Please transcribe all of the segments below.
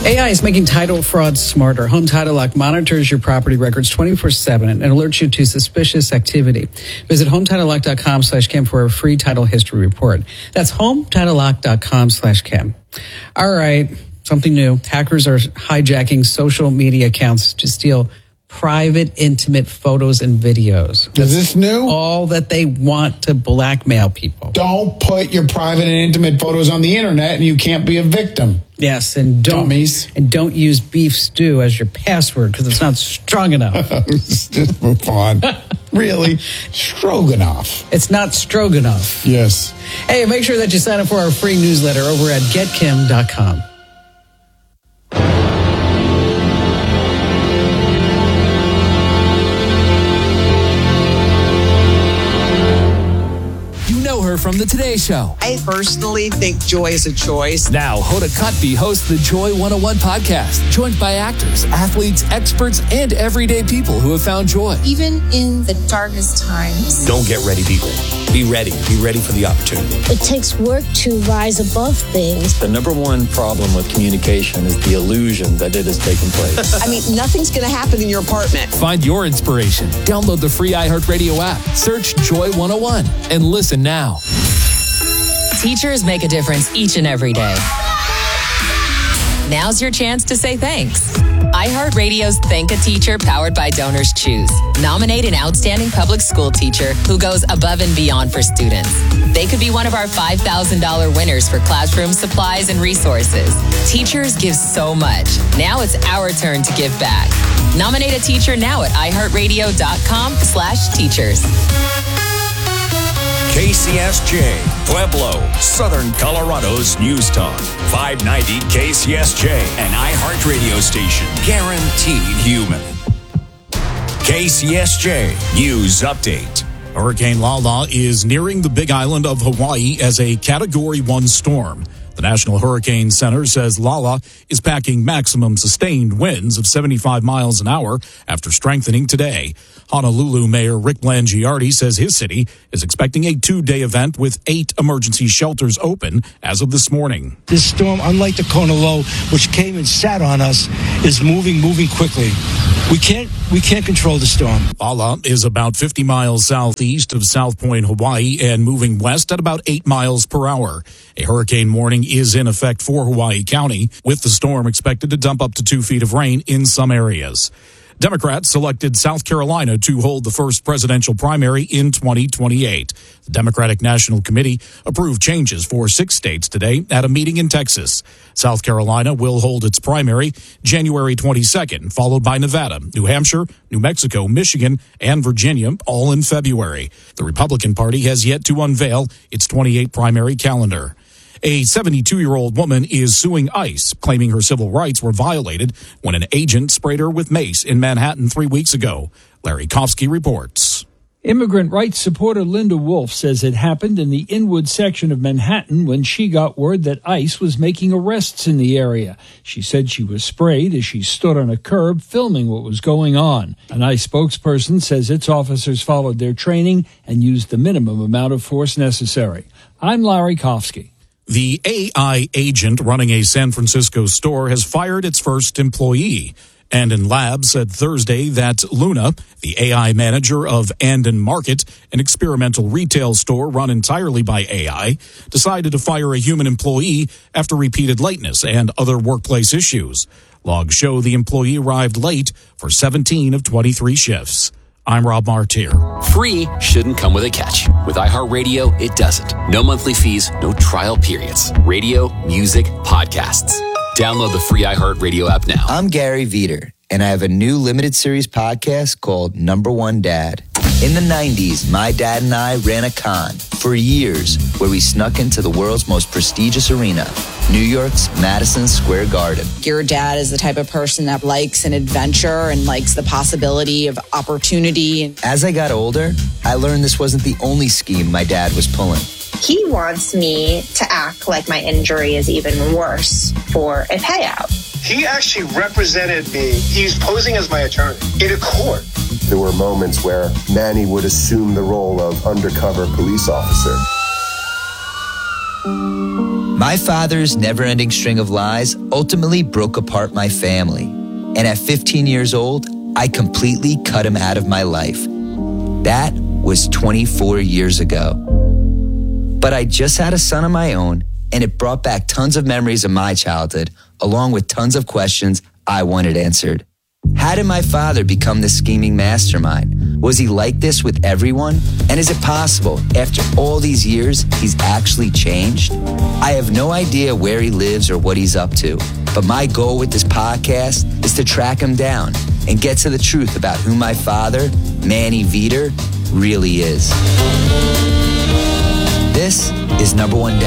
AI is making title fraud smarter. Home Title Lock monitors your property records 24/7 and alerts you to suspicious activity. Visit HometitleLock.com/Kim for a free title history report. That's HometitleLock.com/Kim. All right, something new. Hackers are hijacking social media accounts to steal private, intimate photos and videos. Is this new? All that they want to blackmail people. Don't put your private and intimate photos on the internet and you can't be a victim. Yes, and don't use beef stew as your password because it's not strong enough. Just move on. Really? Stroganoff. It's not stroganoff. Yes. Hey, make sure that you sign up for our free newsletter over at getkim.com. From the Today Show. I personally think joy is a choice. Now, Hoda Kotb hosts the Joy 101 podcast, joined by actors, athletes, experts, and everyday people who have found joy. Even in the darkest times. Don't get ready, people. Be ready. Be ready for the opportunity. It takes work to rise above things. The number one problem with communication is the illusion that it is taking place. I mean, nothing's going to happen in your apartment. Find your inspiration. Download the free iHeartRadio app. Search Joy 101 and listen now. Teachers make a difference each and every day. Now's your chance to say thanks. iHeartRadio's Thank a Teacher powered by Donors Choose. Nominate an outstanding public school teacher who goes above and beyond for students. They could be one of our $5,000 winners for classroom supplies and resources. Teachers give so much. Now it's our turn to give back. Nominate a teacher now at iHeartRadio.com/teachers. KCSJ, Pueblo, Southern Colorado's News Talk. 590 KCSJ, an iHeart radio station guaranteed human. KCSJ News Update. Hurricane Lala is nearing the Big Island of Hawaii as a Category 1 storm. The National Hurricane Center says Lala is packing maximum sustained winds of 75 miles an hour after strengthening today. Honolulu Mayor Rick Blangiardi says his city is expecting a 2-day event with 8 emergency shelters open as of this morning. This storm, unlike the Kona Low, which came and sat on us, is moving quickly. We can't control the storm. Lala is about 50 miles southeast of South Point, Hawaii, and moving west at about 8 miles per hour. A hurricane warning is in effect for Hawaii County, with the storm expected to dump up to 2 feet of rain in some areas. Democrats selected South Carolina to hold the first presidential primary in 2028. The Democratic National Committee approved changes for 6 states today at a meeting in Texas. South Carolina will hold its primary January 22nd, followed by Nevada, New Hampshire, New Mexico, Michigan, and Virginia, all in February. The Republican Party has yet to unveil its 28 primary calendar. A 72-year-old woman is suing ICE, claiming her civil rights were violated when an agent sprayed her with mace in Manhattan 3 weeks ago. Larry Kofsky reports. Immigrant rights supporter Linda Wolf says it happened in the Inwood section of Manhattan when she got word that ICE was making arrests in the area. She said she was sprayed as she stood on a curb filming what was going on. An ICE spokesperson says its officers followed their training and used the minimum amount of force necessary. I'm Larry Kofsky. The AI agent running a San Francisco store has fired its first employee. Andon Labs said Thursday that Luna, the AI manager of Andon Market, an experimental retail store run entirely by AI, decided to fire a human employee after repeated lateness and other workplace issues. Logs show the employee arrived late for 17 of 23 shifts. I'm Rob Martyr. Free shouldn't come with a catch. With iHeartRadio, it doesn't. No monthly fees, no trial periods. Radio, music, podcasts. Download the free iHeartRadio app now. I'm Gary Veter, and I have a new limited series podcast called Number One Dad. In the 90s, my dad and I ran a con for years where we snuck into the world's most prestigious arena, New York's Madison Square Garden. Your dad is the type of person that likes an adventure and likes the possibility of opportunity. As I got older, I learned this wasn't the only scheme my dad was pulling. He wants me to act like my injury is even worse for a payout. He actually represented me. He was posing as my attorney in a court. There were moments where Manny would assume the role of undercover police officer. My father's never-ending string of lies ultimately broke apart my family. And at 15 years old, I completely cut him out of my life. That was 24 years ago. But I just had a son of my own, and it brought back tons of memories of my childhood, along with tons of questions I wanted answered. How did my father become this scheming mastermind? Was he like this with everyone? And is it possible, after all these years, he's actually changed? I have no idea where he lives or what he's up to, but my goal with this podcast is to track him down and get to the truth about who my father, Manny Veter, really is. This is Number One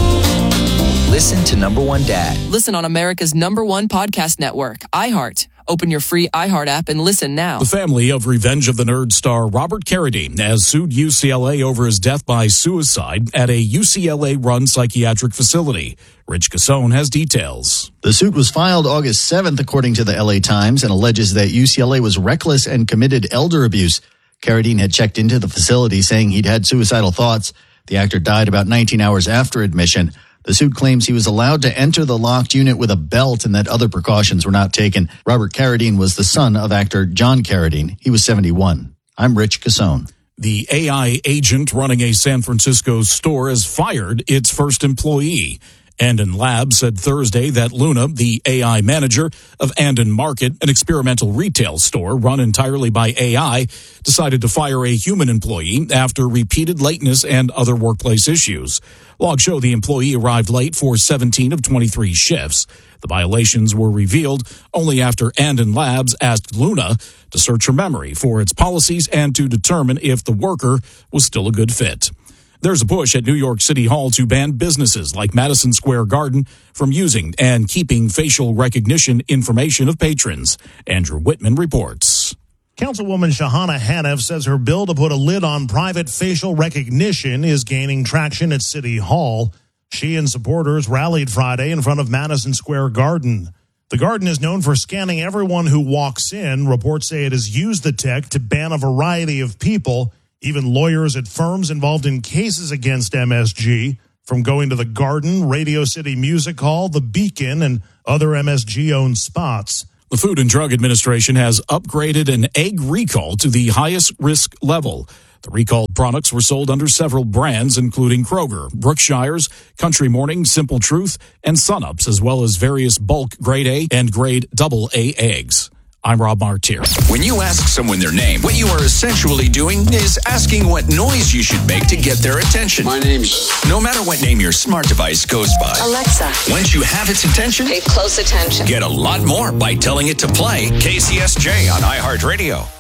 Dad. Listen to Number One Dad. Listen on America's #1 podcast network, iHeart. Open your free iHeart app and listen now. The family of Revenge of the Nerds star Robert Carradine has sued UCLA over his death by suicide at a UCLA-run psychiatric facility. Rich Cassone has details. The suit was filed August 7th, according to the LA Times, and alleges that UCLA was reckless and committed elder abuse. Carradine had checked into the facility saying he'd had suicidal thoughts. The actor died about 19 hours after admission. The suit claims he was allowed to enter the locked unit with a belt and that other precautions were not taken. Robert Carradine was the son of actor John Carradine. He was 71. I'm Rich Cassone. The AI agent running a San Francisco store has fired its first employee. Andon Labs said Thursday that Luna, the AI manager of Andon Market, an experimental retail store run entirely by AI, decided to fire a human employee after repeated lateness and other workplace issues. Logs show the employee arrived late for 17 of 23 shifts. The violations were revealed only after Andon Labs asked Luna to search her memory for its policies and to determine if the worker was still a good fit. There's a push at New York City Hall to ban businesses like Madison Square Garden from using and keeping facial recognition information of patrons. Andrew Whitman reports. Councilwoman Shahana Hanif says her bill to put a lid on private facial recognition is gaining traction at City Hall. She and supporters rallied Friday in front of Madison Square Garden. The garden is known for scanning everyone who walks in. Reports say it has used the tech to ban a variety of people, even lawyers at firms involved in cases against MSG, from going to the Garden, Radio City Music Hall, the Beacon, and other MSG-owned spots. The Food and Drug Administration has upgraded an egg recall to the highest risk level. The recalled products were sold under several brands, including Kroger, Brookshire's, Country Morning, Simple Truth, and Sunups, as well as various bulk grade A and grade AA eggs. I'm Rob Martier. When you ask someone their name, what you are essentially doing is asking what noise you should make to get their attention. My name's... No matter what name your smart device goes by. Alexa. Once you have its attention, pay close attention. Get a lot more by telling it to play KCSJ on iHeartRadio.